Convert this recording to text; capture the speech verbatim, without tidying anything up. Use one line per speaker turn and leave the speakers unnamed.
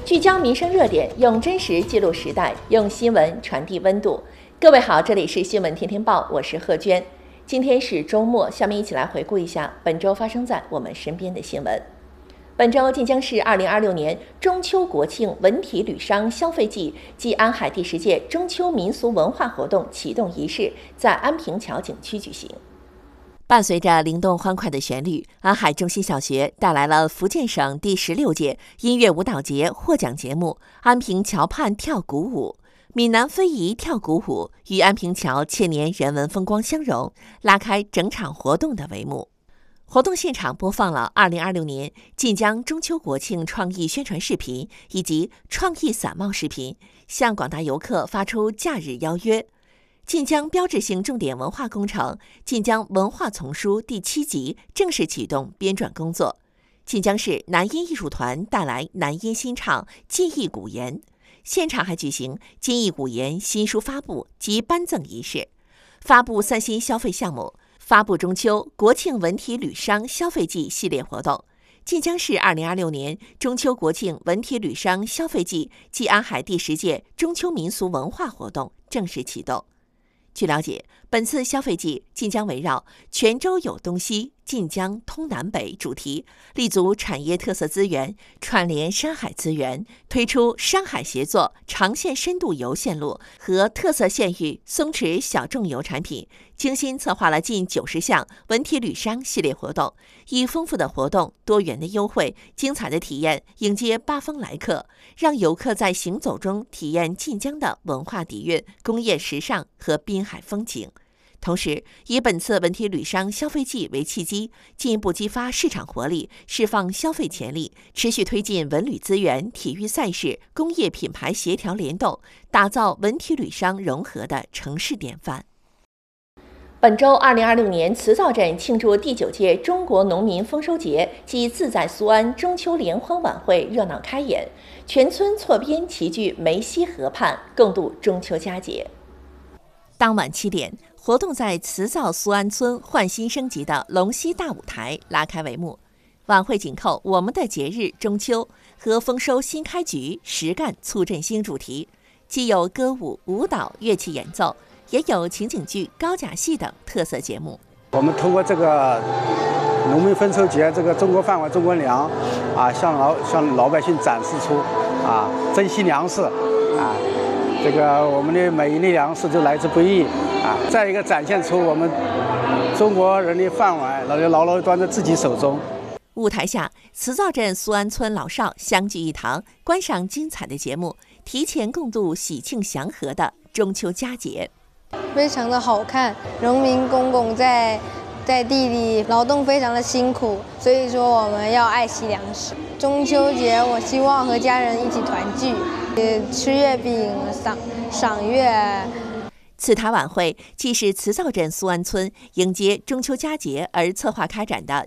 聚焦民生热点，用真实记录时代，用新闻传递温度。各位好，这里是新闻天天报，我是贺娟。今天是周末，下面一起来回顾一下本周发生在我们身边的新闻。本周晋江市二零二六年中秋国庆文体旅商消费季暨安海第十届中秋民俗文化活动启动仪式在安平桥景区举行。伴随着灵动欢快的旋律，安海中心小学带来了福建省第十六届音乐舞蹈节获奖节目《安平桥畔跳鼓舞》。闽南非遗跳鼓舞与安平桥千年人文风光相融，拉开整场活动的帷幕。活动现场播放了二零二六年晋江中秋国庆创意宣传视频以及创意伞帽视频，向广大游客发出假日邀约。晋江标志性重点文化工程晋江文化丛书第七集正式启动编纂工作。晋江市南音艺术团带来南音新唱记忆古言，现场还举行金艺古言新书发布及颁赠仪式，发布三新消费项目，发布中秋国庆文体旅商消费季系列活动。晋江市二零二六年中秋国庆文体旅商消费季暨安海第十届中秋民俗文化活动正式启动。据了解，本次消费季晋江围绕泉州有东西，晋江通南北主题，立足产业特色资源，串联山海资源，推出山海协作长线深度游线路和特色县域松弛小众游产品，精心策划了近九十项文体旅商系列活动，以丰富的活动、多元的优惠、精彩的体验迎接八方来客，让游客在行走中体验晋江的文化底蕴、工业时尚和滨海风情。同时，以本次文体旅商消费季为契机，进一步激发市场活力，释放消费潜力，持续推进文旅资源、体育赛事、工业品牌协调联动，打造文体旅商融合的城市典范。本周二零二六年慈灶镇庆祝第九届中国农民丰收节暨自在苏安中秋联欢晚会热闹开演，全村错边齐聚梅溪河畔，共度中秋佳节。当晚七点，活动在慈灶苏安村焕新升级的龙溪大舞台拉开帷幕。晚会紧扣我们的节日中秋和丰收新开局、实干促振兴主题，既有歌舞、舞蹈、乐器演奏，也有情景剧、高甲戏等特色节目。
我们通过这个农民丰收节，这个中国饭碗中国粮啊，向老向老百姓展示出啊珍惜粮食啊，这个我们的每一粒粮食都来之不易啊。再一个展现出我们中国人的饭碗牢牢牢端在自己手中。
舞台下，慈灶镇苏安村老少相聚一堂，观赏精彩的节目，提前共度喜庆祥和的中秋佳节。
非常的好看，农民公公在在地里劳动非常的辛苦，所以说我们要爱惜粮食。中秋节我希望和家人一起团聚，吃月饼、赏赏月。
此台晚会既是慈灶镇苏安村迎接中秋佳节而策划开展的